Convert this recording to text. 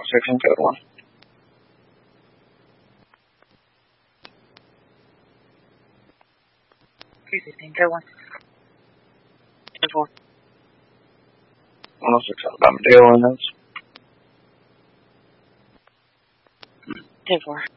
116 code 1. Code 1. Code 4. 106 Alabama Dale in this. Code 4.